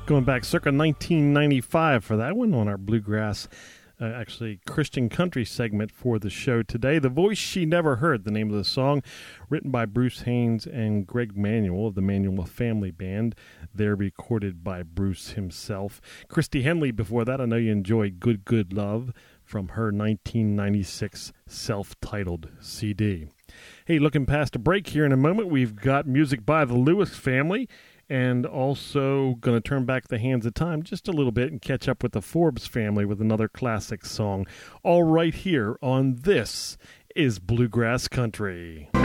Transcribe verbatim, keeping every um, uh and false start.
Going back circa nineteen ninety-five for that one on our Bluegrass, uh, actually Christian country segment for the show today. The Voice She Never Heard, the name of the song, written by Bruce Haynes and Greg Manuel of the Manuel Family Band. They're recorded by Bruce himself. Christy Henley before that. I know you enjoy Good Good Love from her nineteen ninety-six self-titled C D. Hey, looking past a break here in a moment, we've got music by the Lewis family. And also going to turn back the hands of time just a little bit and catch up with the Forbes family with another classic song. All right here on This is Bluegrass Country.